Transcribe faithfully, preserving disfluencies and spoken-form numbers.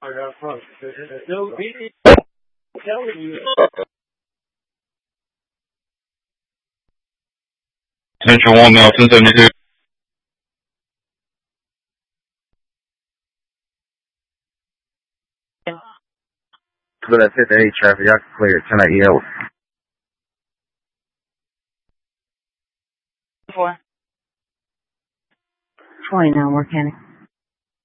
I got front. No, he telling you. Central one Mel, ten seventy-two. But that's it, eight traffic. Y'all can clear it. ten eight E L. Four. twenty now, mechanic.